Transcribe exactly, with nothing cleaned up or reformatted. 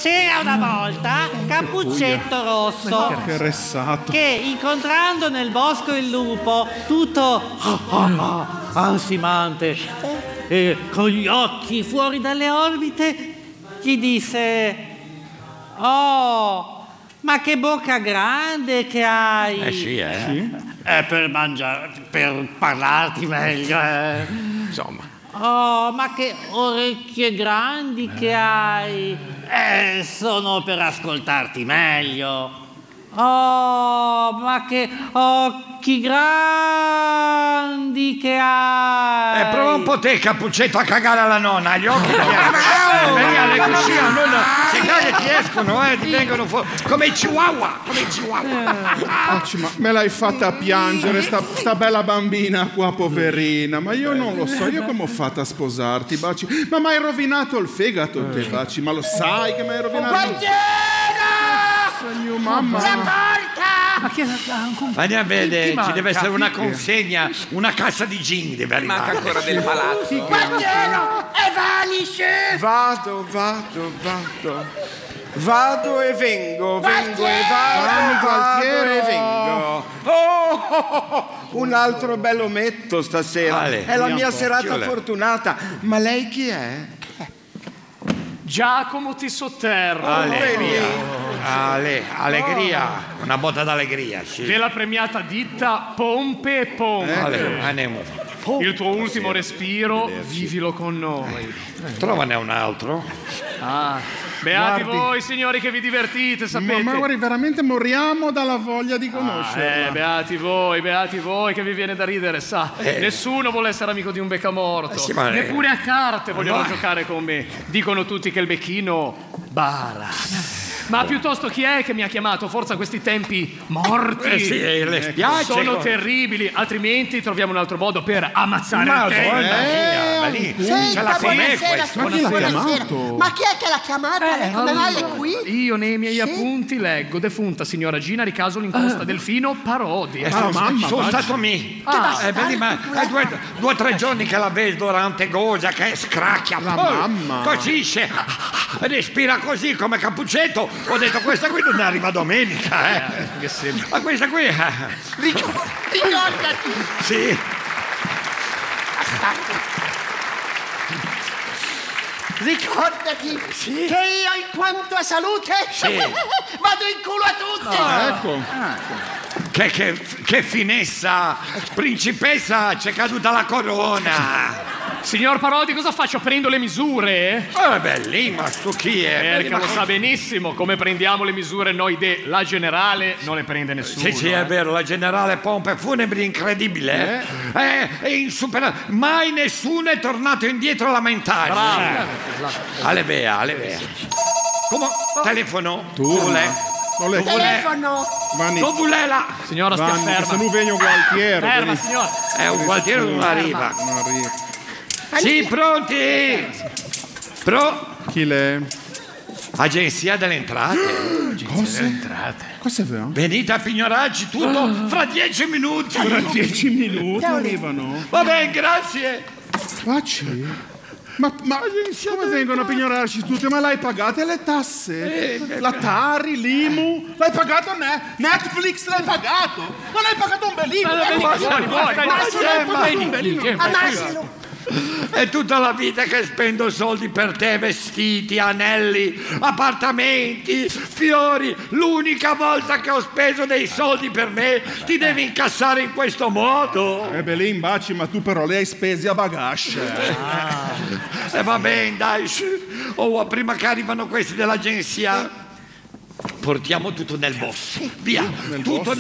C'era una volta Cappuccetto Rosso che ressato, che incontrando nel bosco il lupo, tutto ansimante e con gli occhi fuori dalle orbite, gli disse: oh, ma che bocca grande che hai! Eh sì, eh? Sì? È per mangiare, per parlarti meglio, eh. Insomma. Oh, ma che orecchie grandi che hai! Eh, sono per ascoltarti meglio. Oh, ma che occhi grandi che hai! Eh, prova un po' te, Cappuccetto, a cagare alla nonna, gli occhi ti escono. Vedi alle cucine, non se cagli ti escono, eh, ti vengono fuori. Come i chihuahua, come i chihuahua. Baci, ma me l'hai fatta piangere, sta, sta bella bambina qua, poverina. Ma io non lo so, io come ho fatto a sposarti, Baci? Ma mi hai rovinato il fegato te, Baci, ma lo sai che mi hai rovinato il fegato? Mamma! La porta! Ma che Andiamo a vedere, ci deve essere una Chi- consegna, una cassa di gin deve arrivare. Manca ancora del palazzo. Guardiano! E vanisce! Vado, vado, vado. Vado e vengo, vengo e vado, Vanni, vado Gualtiero. e vengo. Oh, oh, oh, oh, un altro bel ometto stasera. Ale, è la vediamo mia un po'. serata Chi vuole? fortunata. Ma lei chi è? Giacomo ti sotterra. Allegria, Ale, allegria, una botta d'allegria, sì. Della premiata ditta Pompe e Pompe. Ale, andiamo. Il tuo ultimo respiro, vivilo con noi. Trovane un altro. Ah, beati Guardi. voi, signori, che vi divertite, Ma, sapete. ma guardi, veramente moriamo dalla voglia di conoscerla. Eh, beati voi, beati voi, che vi viene da ridere, sa. Eh. Nessuno vuole essere amico di un beccamorto. Eh sì, ma- Neppure a carte vogliono Ma- giocare con me. Dicono tutti che il becchino bara. Ma piuttosto chi è che mi ha chiamato? Forse a questi tempi morti. Eh sì, eh, le spiace. Sono terribili, altrimenti troviamo un altro modo per ammazzare Ma il tempo. donna mia, ma lì ce l'ha con me buonasera, questo. Ma chi l'ha buonasera. chiamato? Ma chi è che l'ha chiamata? Lei come mai è qui? Io nei miei Sì? appunti leggo: defunta signora Gina Ricaso l'incosta Delfino Parodi. Eh, sono, mamma, sono Baci. stato mi. Ah, eh, vedi, ma è due, due o tre giorni che la vedo durante Gogia che scracchia. La poi mamma. Tosisce, respira così come Cappuccetto. Ho detto questa qui non arriva domenica, eh. Che sembra. Ma questa qui, eh, Ricordati! sì. Ricordati Sì. che io in quanto a salute Sì. vado in culo a tutti! Ah, ecco. Che, che, che finessa, principessa, c'è caduta la corona. Signor Parodi, cosa faccio? Prendo le misure? Eh, beh, lì, ma sto chi è? Vedi, Perché ma lo con- sa benissimo come prendiamo le misure noi de la generale non le prende nessuno. Sì, sì, è vero, la generale Pompe Funebri incredibile, eh? Eh, è insuperabile. Mai nessuno è tornato indietro a lamentarsi. Bravo. Ale vea, ale vea. Come? Telefono? Tu, Vuole? non le- Telefono! Vanni, Non vulela? Signora, stia Vanni, che se ferma. non vengo Gualtiero. Ferma, vieni- signora. È un gualtiere non arriva. Non arriva. Sì, pronti? Pro? Chi l'è? Agenzia delle entrate. Cosa? Cosa è vero? Venite a pignorarci tutto fra dieci minuti. Tra dieci minuti arrivano. Va bene, grazie. Baci? Ma, ma come vengono a pignorarci tutte? Ma l'hai pagate le tasse? La Tari, l'Imu? L'hai pagato ne- Netflix? L'hai pagato? Non hai pagato un bellino? Buoni, buoni, dai, Ammassilo! Ammassilo! È tutta la vita che spendo soldi per te, vestiti, anelli, appartamenti, fiori. L'unica volta che ho speso dei soldi per me ti devi incassare in questo modo. Eh beh, lì in baci, ma tu però le hai spesi a bagage. E va bene, dai. Oh, prima che arrivano questi dell'agenzia, portiamo tutto nel boss. Via, tutto